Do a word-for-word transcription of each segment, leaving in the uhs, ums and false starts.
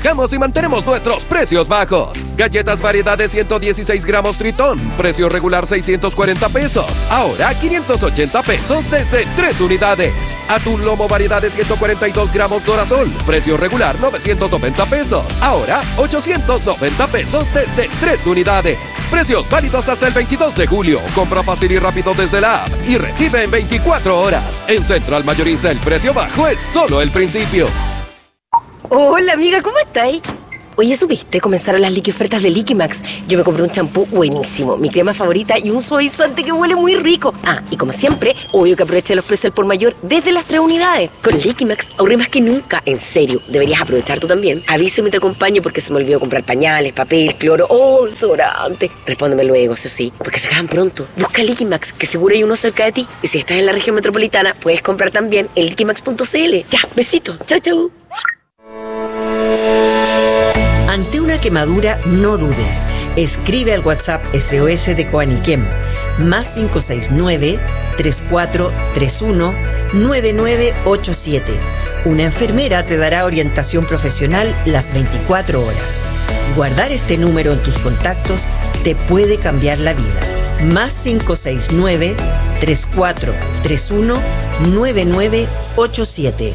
bajamos y mantenemos nuestros precios bajos. Galletas variedades ciento dieciséis gramos Tritón, precio regular seiscientos cuarenta pesos, ahora quinientos ochenta pesos desde tres unidades. Atún lomo variedades ciento cuarenta y dos gramos Dorasol, precio regular novecientos noventa pesos, ahora ochocientos noventa pesos desde tres unidades. Precios válidos hasta el veintidós de julio. Compra fácil y rápido desde la app y recibe en veinticuatro horas. En Central Mayorista el precio bajo es solo el principio. Hola amiga, ¿cómo estáis? Oye, ¿supiste? Comenzaron las liqui ofertas de Liquimax. Yo me compré un champú buenísimo, mi crema favorita y un suavizante que huele muy rico. Ah, y como siempre, obvio que aproveché los precios al por mayor desde las tres unidades. Con Liquimax ahorré más que nunca. En serio, deberías aprovechar tú también. Avísame y te acompaño porque se me olvidó comprar pañales, papel, cloro o desodorante. Respóndeme luego, eso sí, porque se acaban pronto. Busca Liquimax, que seguro hay uno cerca de ti. Y si estás en la región metropolitana, puedes comprar también en liquimax punto c l. Ya, besito. Chau, chau. Ante una quemadura, no dudes. Escribe al WhatsApp S O S de Coaniquem, más cinco seis nueve, tres cuatro tres uno, nueve nueve ocho siete. Una enfermera te dará orientación profesional las veinticuatro horas. Guardar este número en tus contactos te puede cambiar la vida. Más cinco seis nueve, tres cuatro tres uno, nueve nueve ocho siete.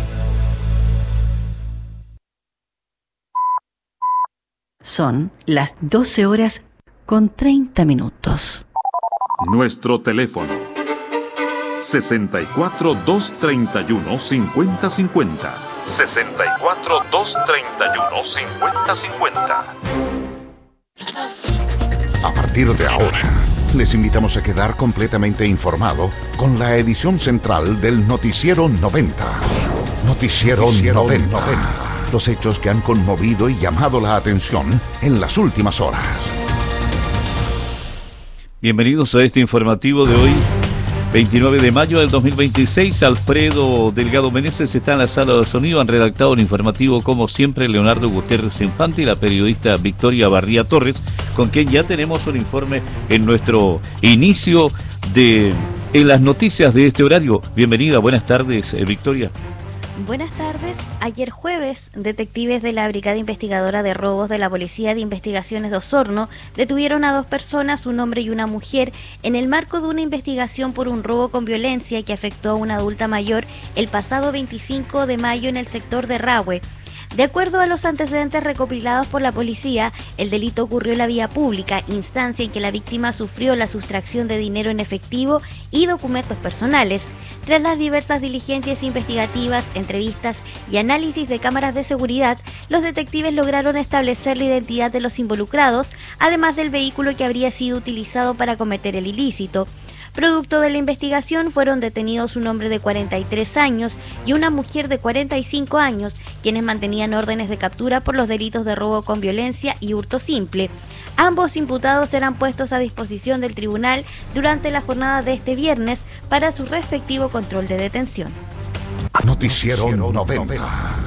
Son las doce horas con treinta minutos. Nuestro teléfono sesenta y cuatro, doscientos treinta y uno, cincuenta cincuenta. sesenta y cuatro, doscientos treinta y uno, cincuenta cincuenta. A partir de ahora, les invitamos a quedar completamente informado con la edición central del Noticiero noventa. Noticiero, Noticiero noventa. noventa. Los hechos que han conmovido y llamado la atención en las últimas horas. Bienvenidos a este informativo de hoy, veintinueve de mayo del dos mil veintiséis. Alfredo Delgado Meneses está en la sala de sonido. Han redactado un informativo, como siempre, Leonardo Gutiérrez Infante y la periodista Victoria Barría Torres, con quien ya tenemos un informe en nuestro inicio de en las noticias de este horario. Bienvenida, buenas tardes, eh, Victoria. Buenas tardes. Ayer jueves, detectives de la Brigada Investigadora de Robos de la Policía de Investigaciones de Osorno detuvieron a dos personas, un hombre y una mujer, en el marco de una investigación por un robo con violencia que afectó a una adulta mayor el pasado veinticinco de mayo en el sector de Rahue. De acuerdo a los antecedentes recopilados por la policía, el delito ocurrió en la vía pública, instancia en que la víctima sufrió la sustracción de dinero en efectivo y documentos personales. Tras las diversas diligencias investigativas, entrevistas y análisis de cámaras de seguridad, los detectives lograron establecer la identidad de los involucrados, además del vehículo que habría sido utilizado para cometer el ilícito. Producto de la investigación fueron detenidos un hombre de cuarenta y tres años y una mujer de cuarenta y cinco años, quienes mantenían órdenes de captura por los delitos de robo con violencia y hurto simple. Ambos imputados serán puestos a disposición del tribunal durante la jornada de este viernes para su respectivo control de detención. Noticiero noventa.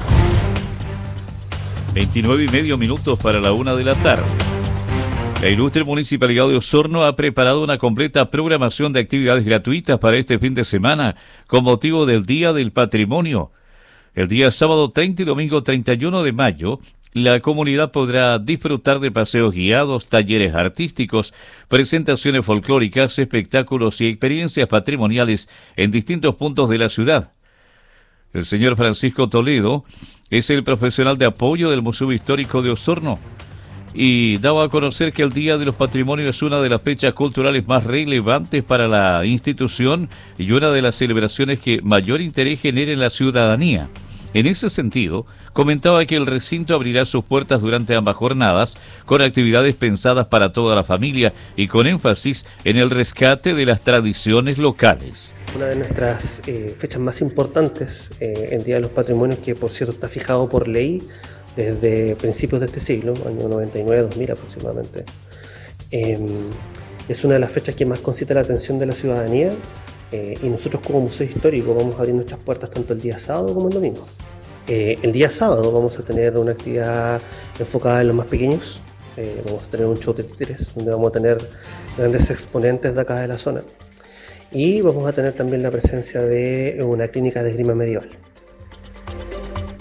veintinueve y medio minutos para la una de la tarde. La ilustre Municipalidad de Osorno ha preparado una completa programación de actividades gratuitas para este fin de semana con motivo del Día del Patrimonio. El día sábado treinta y domingo treinta y uno de mayo, la comunidad podrá disfrutar de paseos guiados, talleres artísticos, presentaciones folclóricas, espectáculos y experiencias patrimoniales en distintos puntos de la ciudad. El señor Francisco Toledo es el profesional de apoyo del Museo Histórico de Osorno y daba a conocer que el Día de los Patrimonios es una de las fechas culturales más relevantes para la institución y una de las celebraciones que mayor interés genera en la ciudadanía. En ese sentido, comentaba que el recinto abrirá sus puertas durante ambas jornadas con actividades pensadas para toda la familia y con énfasis en el rescate de las tradiciones locales. Una de nuestras eh, fechas más importantes, eh, el Día de los Patrimonios, que por cierto está fijado por ley desde principios de este siglo, año noventa y nueve, dos mil aproximadamente. Eh, es una de las fechas que más concita la atención de la ciudadanía. Eh, y nosotros como Museo Histórico vamos a abrir nuestras puertas tanto el día sábado como el domingo. Eh, el día sábado vamos a tener una actividad enfocada en los más pequeños. Eh, vamos a tener un show de títeres donde vamos a tener grandes exponentes de acá de la zona. Y vamos a tener también la presencia de una clínica de esgrima medieval.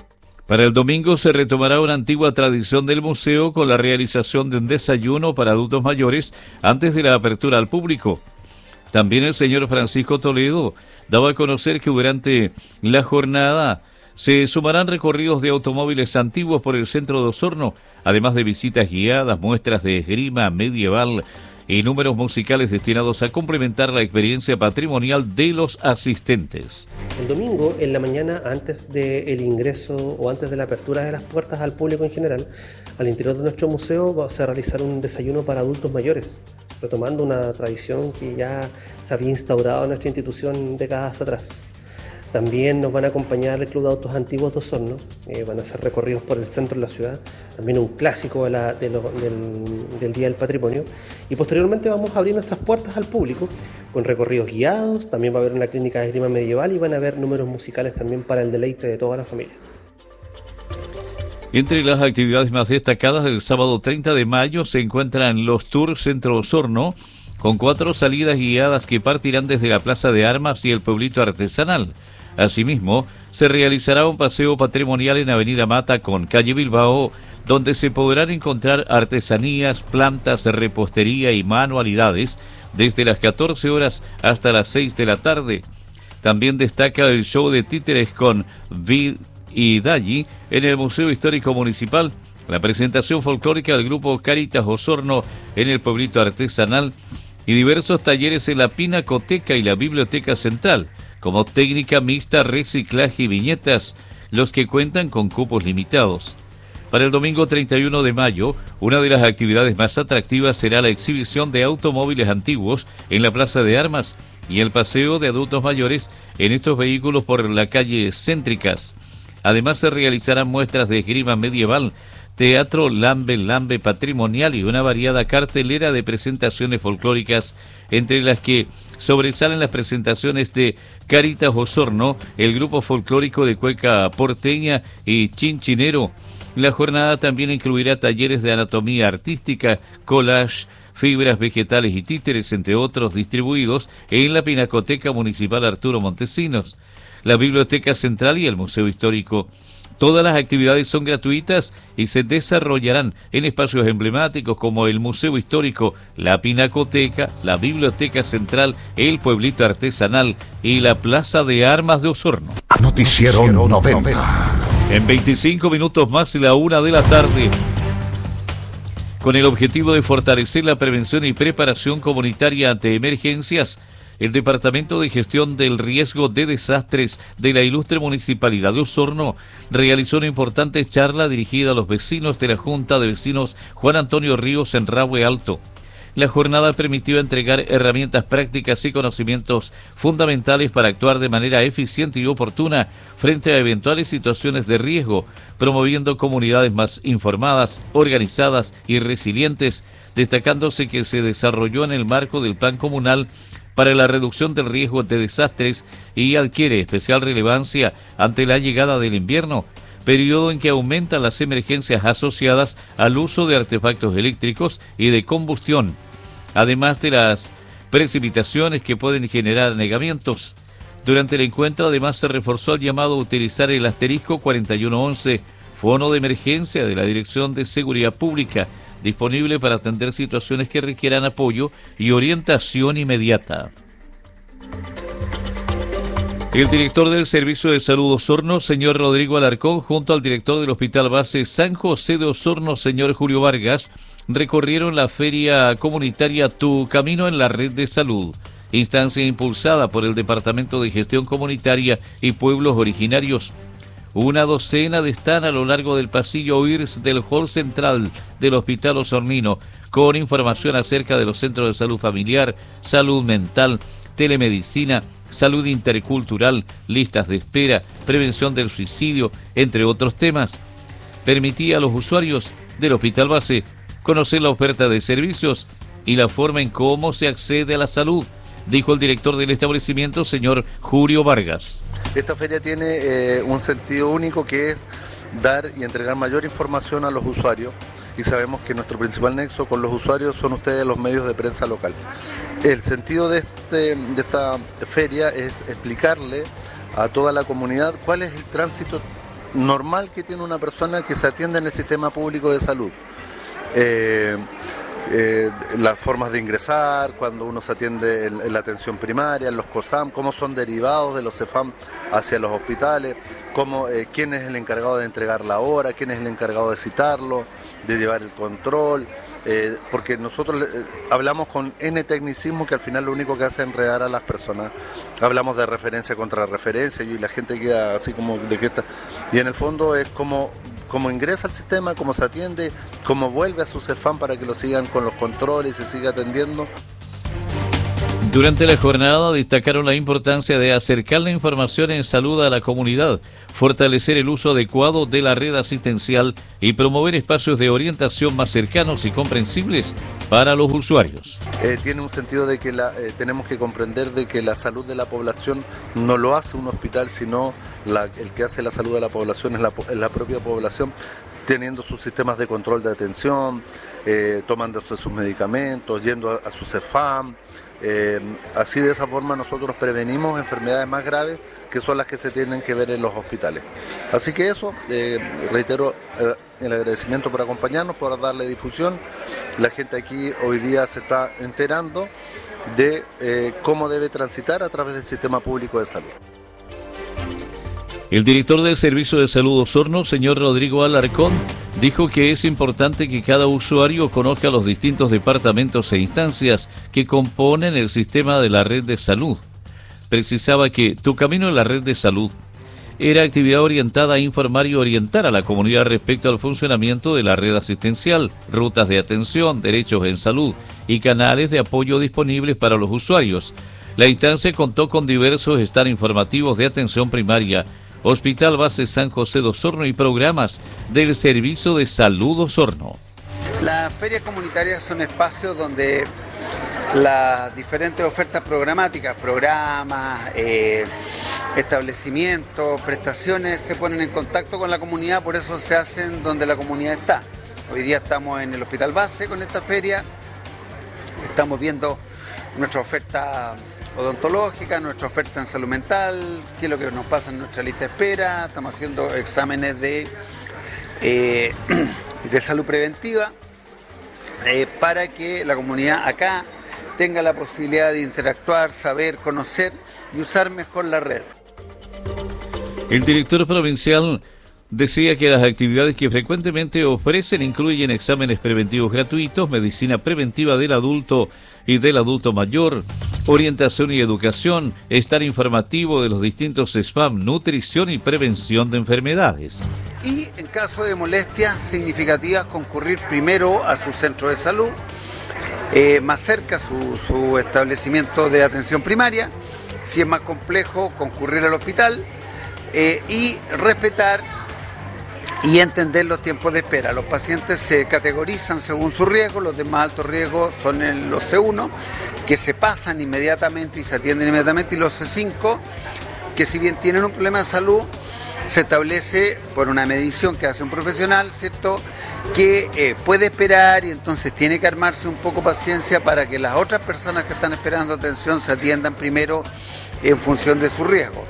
Para el domingo se retomará una antigua tradición del museo con la realización de un desayuno para adultos mayores antes de la apertura al público. También el señor Francisco Toledo daba a conocer que durante la jornada se sumarán recorridos de automóviles antiguos por el centro de Osorno, además de visitas guiadas, muestras de esgrima medieval y números musicales destinados a complementar la experiencia patrimonial de los asistentes. El domingo, en la mañana, antes del ingreso o antes de la apertura de las puertas al público en general, al interior de nuestro museo va a realizar un desayuno para adultos mayores, retomando una tradición que ya se había instaurado en nuestra institución décadas atrás. También nos van a acompañar el Club de Autos Antiguos de Osorno, eh, van a hacer recorridos por el centro de la ciudad, también un clásico de la, de lo, del, del Día del Patrimonio, y posteriormente vamos a abrir nuestras puertas al público con recorridos guiados, también va a haber una clínica de esgrima medieval y van a haber números musicales también para el deleite de toda la familia. Entre las actividades más destacadas del sábado treinta de mayo se encuentran los Tours Centro Osorno, con cuatro salidas guiadas que partirán desde la Plaza de Armas y el Pueblito Artesanal. Asimismo, se realizará un paseo patrimonial en Avenida Mata con Calle Bilbao, donde se podrán encontrar artesanías, plantas, repostería y manualidades desde las catorce horas hasta las seis de la tarde. También destaca el show de títeres con Vid y Dalli en el Museo Histórico Municipal, la presentación folclórica del grupo Caritas Osorno en el Pueblito Artesanal y diversos talleres en la Pinacoteca y la Biblioteca Central, como técnica mixta, reciclaje y viñetas, los que cuentan con cupos limitados. Para el domingo treinta y uno de mayo, una de las actividades más atractivas será la exhibición de automóviles antiguos en la Plaza de Armas y el paseo de adultos mayores en estos vehículos por la calle Céntricas. Además se realizarán muestras de esgrima medieval, teatro lambe lambe patrimonial y una variada cartelera de presentaciones folclóricas, entre las que sobresalen las presentaciones de Caritas Osorno, el grupo folclórico de cueca porteña y Chinchinero. La jornada también incluirá talleres de anatomía artística, collage, fibras vegetales y títeres, entre otros, distribuidos en la Pinacoteca Municipal Arturo Montesinos, la Biblioteca Central y el Museo Histórico. Todas las actividades son gratuitas y se desarrollarán en espacios emblemáticos como el Museo Histórico, la Pinacoteca, la Biblioteca Central, el Pueblito Artesanal y la Plaza de Armas de Osorno. Noticiero noventa. En veinticinco minutos más de la una de la tarde. Con el objetivo de fortalecer la prevención y preparación comunitaria ante emergencias, el Departamento de Gestión del Riesgo de Desastres de la ilustre Municipalidad de Osorno realizó una importante charla dirigida a los vecinos de la Junta de Vecinos Juan Antonio Ríos en Rahue Alto. La jornada permitió entregar herramientas prácticas y conocimientos fundamentales para actuar de manera eficiente y oportuna frente a eventuales situaciones de riesgo, promoviendo comunidades más informadas, organizadas y resilientes, destacándose que se desarrolló en el marco del Plan Comunal para la reducción del riesgo de desastres y adquiere especial relevancia ante la llegada del invierno, periodo en que aumentan las emergencias asociadas al uso de artefactos eléctricos y de combustión, además de las precipitaciones que pueden generar anegamientos. Durante el encuentro además se reforzó el llamado a utilizar el asterisco cuarenta y uno once, fono de emergencia de la Dirección de Seguridad Pública, disponible para atender situaciones que requieran apoyo y orientación inmediata. El director del Servicio de Salud Osorno, señor Rodrigo Alarcón, junto al director del Hospital Base San José de Osorno, señor Julio Vargas, recorrieron la feria comunitaria Tu Camino en la Red de Salud, instancia impulsada por el Departamento de Gestión Comunitaria y Pueblos Originarios. Una docena de están a lo largo del pasillo I R S del hall central del Hospital Osornino, con información acerca de los centros de salud familiar, salud mental, telemedicina, salud intercultural, listas de espera, prevención del suicidio, entre otros temas. Permitía a los usuarios del Hospital Base conocer la oferta de servicios y la forma en cómo se accede a la salud, dijo el director del establecimiento, señor Julio Vargas. Esta feria tiene eh, un sentido único, que es dar y entregar mayor información a los usuarios, y sabemos que nuestro principal nexo con los usuarios son ustedes, los medios de prensa local. El sentido de, este, de esta feria es explicarle a toda la comunidad cuál es el tránsito normal que tiene una persona que se atiende en el sistema público de salud. Eh, eh, las formas de ingresar, cuando uno se atiende en, en la atención primaria, en los COSAM, cómo son derivados de los CEFAM hacia los hospitales, cómo, eh, quién es el encargado de entregar la hora, quién es el encargado de citarlo, de llevar el control, eh, porque nosotros eh, hablamos con N tecnicismo que al final lo único que hace es enredar a las personas. Hablamos de referencia contra referencia y la gente queda así como de que está. Y en el fondo es como cómo ingresa al sistema, cómo se atiende, cómo vuelve a su CEFAM para que lo sigan con los controles y se siga atendiendo. Durante la jornada destacaron la importancia de acercar la información en salud a la comunidad, fortalecer el uso adecuado de la red asistencial y promover espacios de orientación más cercanos y comprensibles para los usuarios. Eh, tiene un sentido de que la, eh, tenemos que comprender de que la salud de la población no lo hace un hospital, sino la, el que hace la salud de la población es la, es la propia población, teniendo sus sistemas de control de atención, eh, tomándose sus medicamentos, yendo a, a su CEFAM. Eh, así de esa forma nosotros prevenimos enfermedades más graves que son las que se tienen que ver en los hospitales. Así que eso, eh, reitero el, el agradecimiento por acompañarnos, por darle difusión. La gente aquí hoy día se está enterando de eh, cómo debe transitar a través del sistema público de salud. El director del Servicio de Salud Osorno, señor Rodrigo Alarcón, dijo que es importante que cada usuario conozca los distintos departamentos e instancias que componen el sistema de la red de salud. Precisaba que Tu Camino en la Red de Salud era actividad orientada a informar y orientar a la comunidad respecto al funcionamiento de la red asistencial, rutas de atención, derechos en salud y canales de apoyo disponibles para los usuarios. La instancia contó con diversos estar informativos de atención primaria, Hospital Base San José de Osorno y programas del Servicio de Salud Osorno. Las ferias comunitarias son espacios donde las diferentes ofertas programáticas, programas, eh, establecimientos, prestaciones se ponen en contacto con la comunidad, por eso se hacen donde la comunidad está. Hoy día estamos en el Hospital Base con esta feria, estamos viendo nuestra oferta odontológica, nuestra oferta en salud mental, qué es lo que nos pasa en nuestra lista de espera, estamos haciendo exámenes de, eh, de salud preventiva eh, para que la comunidad acá tenga la posibilidad de interactuar, saber, conocer y usar mejor la red. El director provincial decía que las actividades que frecuentemente ofrecen incluyen exámenes preventivos gratuitos, medicina preventiva del adulto y del adulto mayor, orientación y educación, estar informativo de los distintos SPAM, nutrición y prevención de enfermedades. Y en caso de molestias significativas, concurrir primero a su centro de salud, eh, más cerca su, su establecimiento de atención primaria, si es más complejo, concurrir al hospital eh, y respetar y entender los tiempos de espera. Los pacientes se categorizan según su riesgo, los de más alto riesgo son el, los C uno, que se pasan inmediatamente y se atienden inmediatamente, y los C cinco, que si bien tienen un problema de salud, se establece por una medición que hace un profesional, ¿cierto?, que eh, puede esperar, y entonces tiene que armarse un poco paciencia para que las otras personas que están esperando atención se atiendan primero en función de su riesgo.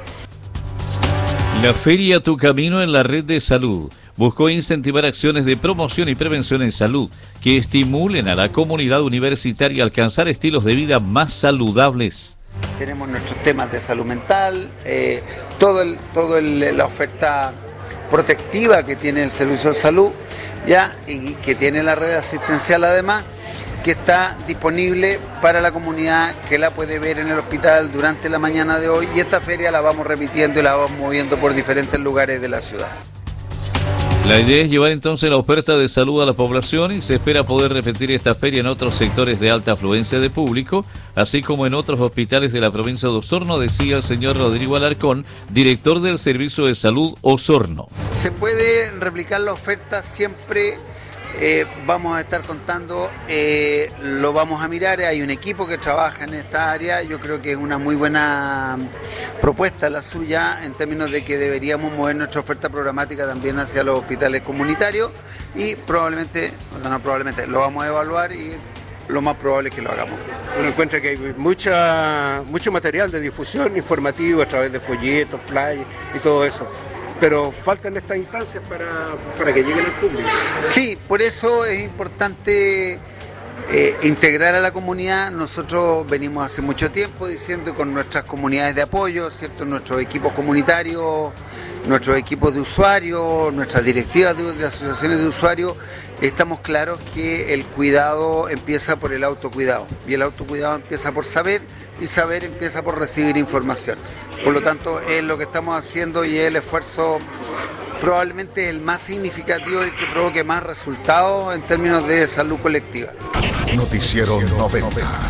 La Feria Tu Camino en la Red de Salud buscó incentivar acciones de promoción y prevención en salud que estimulen a la comunidad universitaria a alcanzar estilos de vida más saludables. Tenemos nuestros temas de salud mental, eh, todo el, todo el, la oferta protectiva que tiene el Servicio de Salud, ya, y que tiene la red asistencial además, que está disponible para la comunidad, que la puede ver en el hospital durante la mañana de hoy, y esta feria la vamos repitiendo y la vamos moviendo por diferentes lugares de la ciudad. La idea es llevar entonces la oferta de salud a la población y se espera poder repetir esta feria en otros sectores de alta afluencia de público, así como en otros hospitales de la provincia de Osorno, decía el señor Rodrigo Alarcón, director del Servicio de Salud Osorno. Se puede replicar la oferta siempre. Eh, vamos a estar contando, eh, lo vamos a mirar, hay un equipo que trabaja en esta área, yo creo que es una muy buena propuesta la suya en términos de que deberíamos mover nuestra oferta programática también hacia los hospitales comunitarios y probablemente, o sea, no probablemente, lo vamos a evaluar y lo más probable es que lo hagamos. Uno encuentra que hay mucha, mucho material de difusión informativo a través de folletos, flyers y todo eso. pero faltan estas instancias para, para que lleguen al público. Sí, por eso es importante eh, integrar a la comunidad. Nosotros venimos hace mucho tiempo diciendo con nuestras comunidades de apoyo, ¿cierto? Nuestros equipos comunitarios, nuestros equipos de usuarios, nuestras directivas de, de asociaciones de usuarios, estamos claros que el cuidado empieza por el autocuidado y el autocuidado empieza por saber y saber empieza por recibir información. Por lo tanto, es lo que estamos haciendo y el esfuerzo probablemente es el más significativo y que provoque más resultados en términos de salud colectiva. Noticiero noventa.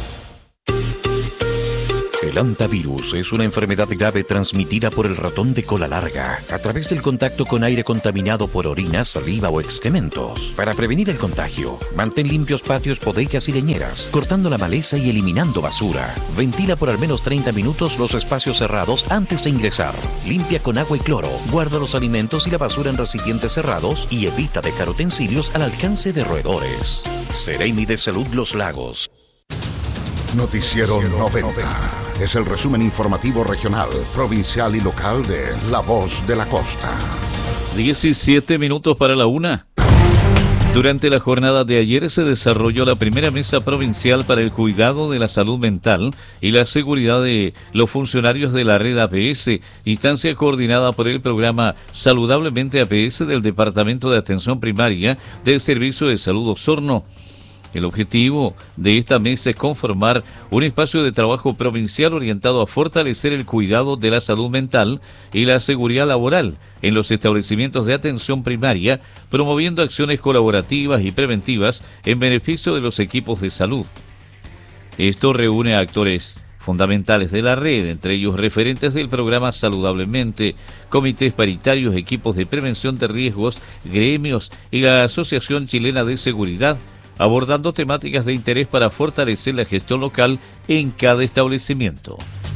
El hantavirus es una enfermedad grave transmitida por el ratón de cola larga a través del contacto con aire contaminado por orina, saliva o excrementos. Para prevenir el contagio, mantén limpios patios, bodegas y leñeras, cortando la maleza y eliminando basura. Ventila por al menos treinta minutos los espacios cerrados antes de ingresar. Limpia con agua y cloro. Guarda los alimentos y la basura en recipientes cerrados y evita dejar utensilios al alcance de roedores. Seremi de Salud Los Lagos. Noticiero noventa. Es el resumen informativo regional, provincial y local de La Voz de la Costa. diecisiete minutos para la una. Durante la jornada de ayer se desarrolló la primera mesa provincial para el cuidado de la salud mental y la seguridad de los funcionarios de la red A P S, instancia coordinada por el programa Saludablemente A P S del Departamento de Atención Primaria del Servicio de Salud Osorno. El objetivo de esta mesa es conformar un espacio de trabajo provincial orientado a fortalecer el cuidado de la salud mental y la seguridad laboral en los establecimientos de atención primaria, promoviendo acciones colaborativas y preventivas en beneficio de los equipos de salud. Esto reúne a actores fundamentales de la red, entre ellos referentes del programa Saludablemente, comités paritarios, equipos de prevención de riesgos, gremios y la Asociación Chilena de Seguridad, abordando temáticas de interés para fortalecer la gestión local en cada establecimiento.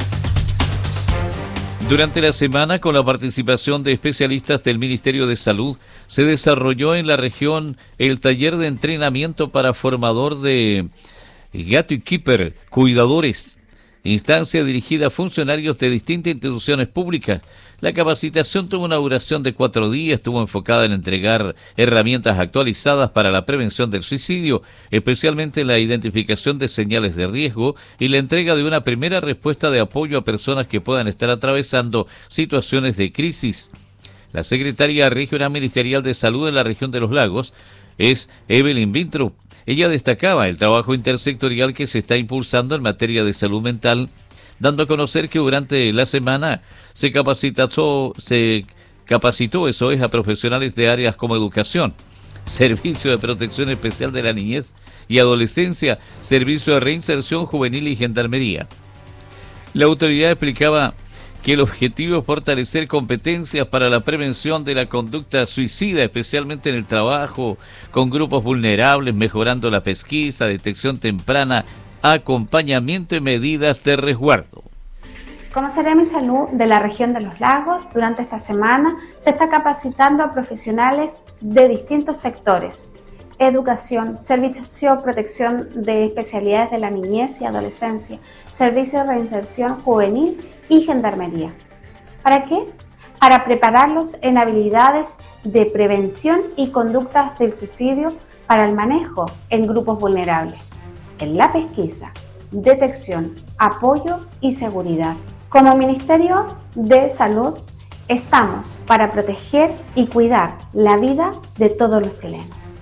Durante la semana, con la participación de especialistas del Ministerio de Salud, se desarrolló en la región el taller de entrenamiento para formador de Gatekeeper, cuidadores, instancia dirigida a funcionarios de distintas instituciones públicas. La capacitación tuvo una duración de cuatro días, estuvo enfocada en entregar herramientas actualizadas para la prevención del suicidio, especialmente la identificación de señales de riesgo y la entrega de una primera respuesta de apoyo a personas que puedan estar atravesando situaciones de crisis. La secretaria regional ministerial de Salud de la región de los Lagos es Evelyn Vintrup. Ella destacaba el trabajo intersectorial que se está impulsando en materia de salud mental, dando a conocer que durante la semana se capacitó, se capacitó eso es, a profesionales de áreas como educación, servicio de protección especial de la niñez y adolescencia, servicio de reinserción juvenil y gendarmería. La autoridad explicaba que el objetivo es fortalecer competencias para la prevención de la conducta suicida, especialmente en el trabajo con grupos vulnerables, mejorando la pesquisa, detección temprana, acompañamiento y medidas de resguardo. Como Seremi Salud de la región de los Lagos, durante esta semana se está capacitando a profesionales de distintos sectores: educación, servicio de protección de especialidades de la niñez y adolescencia, servicio de reinserción juvenil y gendarmería. ¿Para qué? Para prepararlos en habilidades de prevención y conductas del suicidio para el manejo en grupos vulnerables, en la pesquisa, detección, apoyo y seguridad. Como Ministerio de Salud estamos para proteger y cuidar la vida de todos los chilenos.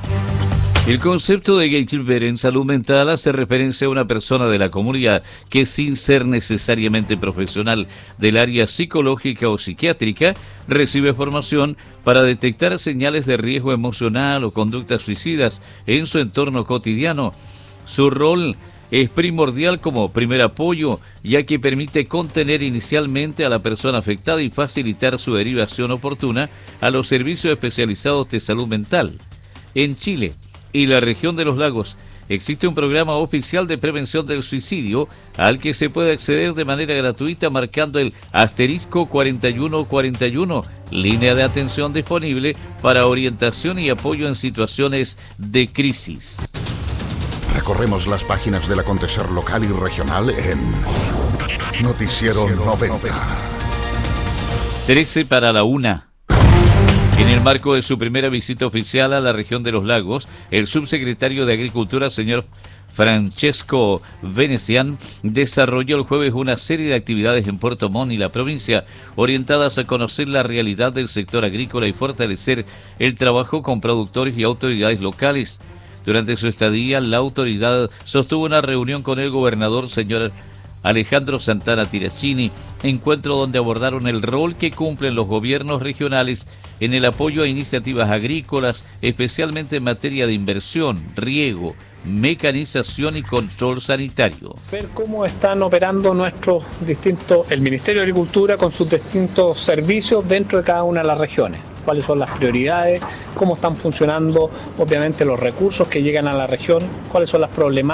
El concepto de gatekeeper en salud mental hace referencia a una persona de la comunidad que, sin ser necesariamente profesional del área psicológica o psiquiátrica, recibe formación para detectar señales de riesgo emocional o conductas suicidas en su entorno cotidiano. Su rol es primordial como primer apoyo, ya que permite contener inicialmente a la persona afectada y facilitar su derivación oportuna a los servicios especializados de salud mental. En Chile y la región de los Lagos existe un programa oficial de prevención del suicidio al que se puede acceder de manera gratuita marcando el asterisco cuarenta y uno cuarenta y uno, línea de atención disponible para orientación y apoyo en situaciones de crisis. Recorremos las páginas del acontecer local y regional en Noticiero noventa. trece para la una. En el marco de su primera visita oficial a la región de los lagos, el subsecretario de Agricultura, señor Francesco Venecian, desarrolló el jueves una serie de actividades en Puerto Montt y la provincia, orientadas a conocer la realidad del sector agrícola y fortalecer el trabajo con productores y autoridades locales. Durante su estadía, la autoridad sostuvo una reunión con el gobernador, señor Alejandro Santana Tirachini, encuentro donde abordaron el rol que cumplen los gobiernos regionales en el apoyo a iniciativas agrícolas, especialmente en materia de inversión, riego, mecanización y control sanitario. Ver cómo están operando nuestros distintos, el Ministerio de Agricultura con sus distintos servicios dentro de cada una de las regiones. Cuáles son las prioridades, cómo están funcionando, obviamente, los recursos que llegan a la región, cuáles son las problemáticas